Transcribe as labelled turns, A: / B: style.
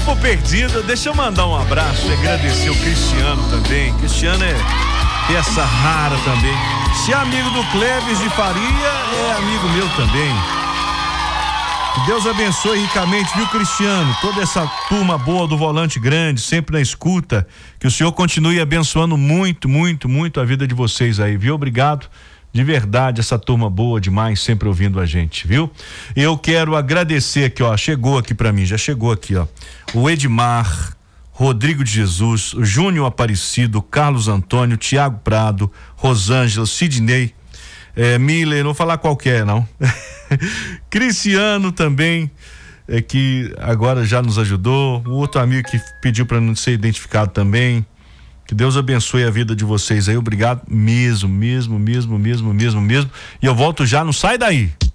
A: Tempo Perdido, deixa eu mandar um abraço e agradecer o Cristiano também. Cristiano é peça rara também. Se é amigo do Cleves de Faria, é amigo meu também. Que Deus abençoe ricamente, viu, Cristiano? Toda essa turma boa do Volante Grande, sempre na escuta. Que o Senhor continue abençoando muito, muito, muito a vida de vocês aí, viu? Obrigado. De verdade, essa turma boa demais, sempre ouvindo a gente, viu? Eu quero agradecer aqui, ó, chegou aqui pra mim, já chegou aqui, ó. O Edmar, Rodrigo de Jesus, o Júnior Aparecido, Carlos Antônio, Tiago Prado, Rosângela, Sidney, Miller, não vou falar qualquer, não. Cristiano também, que agora já nos ajudou. O outro amigo que pediu para não ser identificado também. Que Deus abençoe a vida de vocês aí. Obrigado mesmo. E eu volto já, não sai daí.